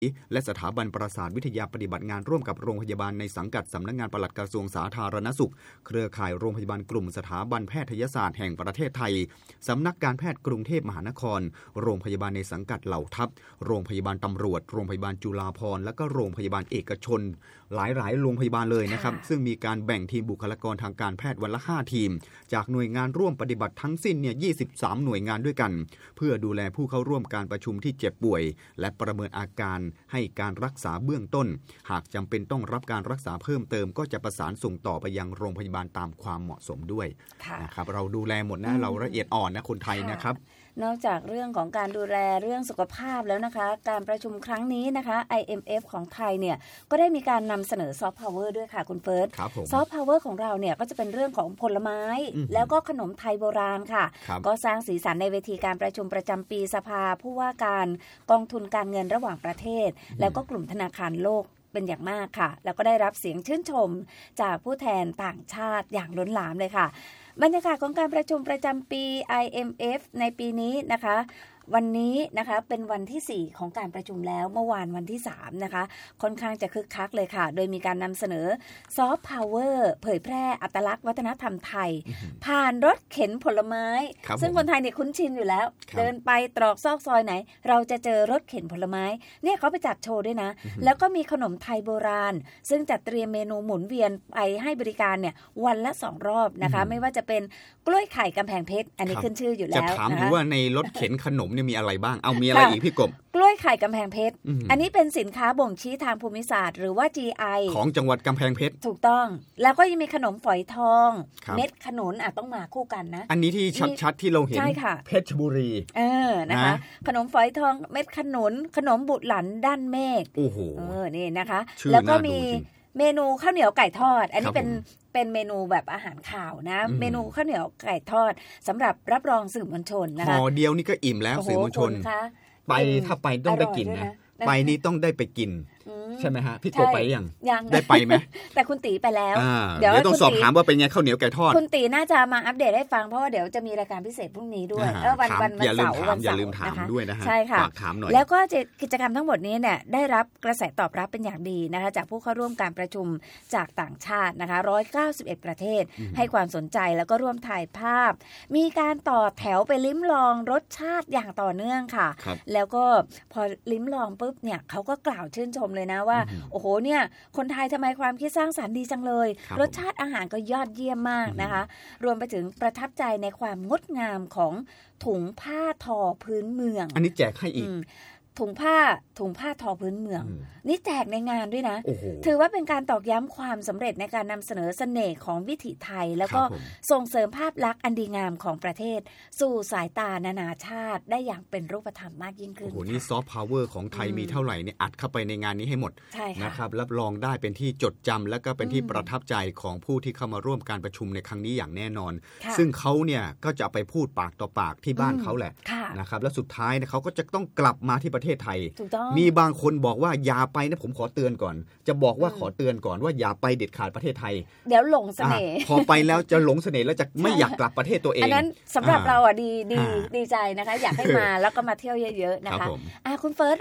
และสถาบันประสาทวิทยาปฏิบัติงานร่วมกับโรงพยาบาลในสังกัดสำนักงานปลัดกระทรวงสาธารณสุขเครือข่ายโรงพยาบาลกลุ่มสถาบันแพทยศาสตร์แห่งประเทศไทยสำนักการแพทย์กรุงเทพมหานครโรงพยาบาลในสังกัดเหล่าทัพโรงพยาบาลตำรวจโรงพยาบาลจุฬาภรณ์และก็โรงพยาบาลเอกชนหลายโรงพยาบาลเลยนะครับซึ่งมีการแบ่งทีมบุคลากรทางการแพทย์วันละ5ทีมจากหน่วยงานร่วมปฏิบัติทั้งสิ้น23หน่วยงานด้วยกันเพื่อดูแลผู้เข้าร่วมการประชุมที่เจ็บป่วยและประเมินอาการให้การรักษาเบื้องต้นหากจำเป็นต้องรับการรักษาเพิ่มเติมก็จะประสานส่งต่อไปยังโรงพยาบาลตามความเหมาะสมด้วยนะครับเราดูแลหมดนะเราละเอียดอ่อนนะคนไทยนะครับนอกจากเรื่องของการดูแลเรื่องสุขภาพแล้วนะคะการประชุมครั้งนี้นะคะ IMF ของไทยเนี่ยก็ได้มีการนำเสนอซอฟต์พาวเวอร์ด้วยค่ะคุณเฟิร์สซอฟต์พาวเวอร์ของเราเนี่ยก็จะเป็นเรื่องของผลไม้แล้วก็ขนมไทยโบราณค่ะก็สร้างสีสันในเวทีการประชุมประจำปีสภาผู้ว่าการกองทุนการเงินระหว่างประเทศแล้วก็กลุ่มธนาคารโลกเป็นอย่างมากค่ะแล้วก็ได้รับเสียงชื่นชมจากผู้แทนต่างชาติอย่างล้นหลามเลยค่ะบรรยากาศของการประชุมประจำปี IMF ในปีนี้นะคะวันนี้นะคะเป็นวันที่4ของการประชุมแล้วเมื่อวานวันที่3นะคะค่อนข้างจะคึกคักเลยค่ะโดยมีการนำเสนอซอฟต์พาวเวอร์เผยแพร่อัตลักษณ์วัฒนธรรมไทยผ่านรถเข็นผลไม้ซึ่งคนไทยเนี่ยคุ้นชินอยู่แล้วเดินไปตรอกซอกซอยไหนเราจะเจอรถเข็นผลไม้เนี่ยเขาไปจัดโชว์ด้วยนะแล้วก็มีขนมไทยโบราณซึ่งจัดเตรียมเมนูหมุนเวียนไปให้บริการเนี่ยวันละ2รอบนะคะไม่ว่าจะเป็นกล้วยไข่กำแพงเพชรอันนี้ขึ้นชื่ออยู่แล้วจะถามอยู่ว่าในรถเข็นขนมเนี่ยมีอะไรบ้างเอามีอะไรอีกพี่กบกล้วยไข่กำแพงเพชรอันนี้เป็นสินค้าบ่งชี้ทางภูมิศาสตร์หรือว่า GI ของจังหวัดกำแพงเพชรถูกต้องแล้วก็ยังมีขนมฝอยทองเม็ดขนุนต้องมาคู่กันนะอันนี้ที่ชัดๆที่เราเห็นเพชรบุรีนะคะขนมฝอยทองเม็ดขนุนขนมบุหลันด้านเมฆโอ้โหนี่นะคะแล้วก็มีเมนูข้าวเหนียวไก่ทอดอันนี้เป็นเมนูแบบอาหารข่าวนะเมนูข้าวเหนียวไก่ทอดสำหรับรับรองสื่อมวลชนนะคะห่อเดียวนี่ก็อิ่มแล้วสื่อมวลชนไปถ้าไปต้องได้กินนะไปนี่ต้องได้ไปกินใช่ไหมฮะพี่โกไปยังได้ไปไหมแต่คุณตีไปแล้วเดี๋ยวต้องสอบถามว่าเป็นไงข้าวเหนียวไก่ทอดคุณตีน่าจะมาอัปเดตให้ฟังเพราะว่าเดี๋ยวจะมีรายการพิเศษพรุ่งนี้ด้วยวันเสาร์อย่าลืมถามด้วยนะฮะใช่ค่ะถามหน่อยแล้วก็กิจกรรมทั้งหมดนี้เนี่ยได้รับกระแสตอบรับเป็นอย่างดีนะคะจากผู้เข้าร่วมการประชุมจากต่างชาตินะคะ191ประเทศให้ความสนใจแล้วก็ร่วมถ่ายภาพมีการต่อแถวไปลิ้มลองรสชาติอย่างต่อเนื่องค่ะแล้วก็พอลิ้มลองปุ๊บเนี่ยเขาก็กล่าวชื่นชมเลยนะว่าโอ้โหเนี่ยคนไทยทำไมความคิดสร้างสรรค์ดีจังเลยรสชาติอาหารก็ยอดเยี่ยมมากนะคะรวมไปถึงประทับใจในความงดงามของถุงผ้าทอพื้นเมืองอันนี้แจกให้อีกถุงผ้าทอพื้นเมืองนี่แจกในงานด้วยนะถือว่าเป็นการตอกย้ำความสำเร็จในการนำเสนอเสน่ห์ของวิถีไทยแล้วก็ส่งเสริมภาพลักษณ์อันดีงามของประเทศสู่สายตานานาชาติได้อย่างเป็นรูปธรรมมากยิ่งขึ้นโอ้โหนี่ซอฟต์พาวเวอร์ของไทยมีเท่าไหร่เนี่ยอัดเข้าไปในงานนี้ให้หมดนะครับรับรองได้เป็นที่จดจำและก็เป็นที่ประทับใจของผู้ที่เข้ามาร่วมการประชุมในครั้งนี้อย่างแน่นอนซึ่งเขาเนี่ยก็จะไปพูดปากต่อปากที่บ้านเขาแหละนะครับและสุดท้ายเขาก็จะต้องกลับมาที่ประเทศไทยมีบางคนบอกว่าอย่าไปนะผมขอเตือนก่อนจะบอกว่าขอเตือนก่อนว่าอย่าไปเด็ดขาดประเทศไทยเดี๋ยวหลงเสน่ห์พอไปแล้วจะหลงเสน่ห์แล้วจะไม่อยากกลับประเทศตัวเองอันนั้นสำหรับเราดีใจนะคะอยากให้มาแล้วก็มาเที่ยวเยอะๆนะคะคุณเฟิร์ส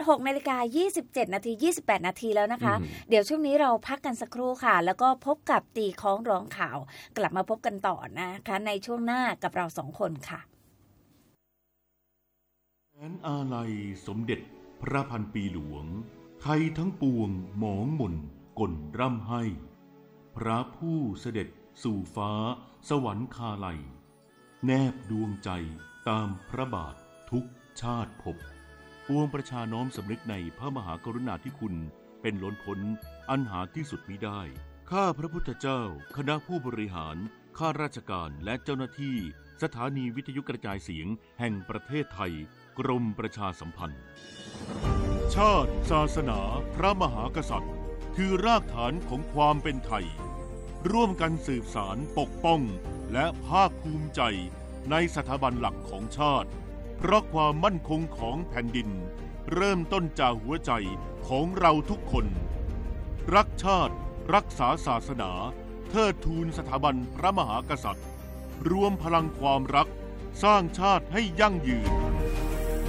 6:27 นาที28 นาทีแล้วนะคะเดี๋ยวช่วงนี้เราพักกันสักครู่ค่ะแล้วก็พบกับตีค้องร้องข่าวกลับมาพบกันต่อนะคะในช่วงหน้ากับเรา2คนค่ะแสนอาลัยสมเด็จพระพันปีหลวงไทยทั้งปวงหมองหม่นก่นร่ำให้พระผู้เสด็จสู่ฟ้าสวรรคาลัยแนบดวงใจตามพระบาททุกชาติภพปวงประชาน้อมสำนึกในพระมหากรุณาธิคุณเป็นล้นพ้นอันหาที่สุดมิได้ข้าพระพุทธเจ้าคณะผู้บริหารข้าราชการและเจ้าหน้าที่สถานีวิทยุกระจายเสียงแห่งประเทศไทยกรมประชาสัมพันธ์ชาติศาสนาพระมหากษัตริย์คือรากฐานของความเป็นไทยร่วมกันสืบสานปกป้องและภาคภูมิใจในสถาบันหลักของชาติเพราะความมั่นคงของแผ่นดินเริ่มต้นจากหัวใจของเราทุกคนรักชาติรักษาศาสนาเทิดทูนสถาบันพระมหากษัตริย์รวมพลังความรักสร้างชาติให้ยั่งยืน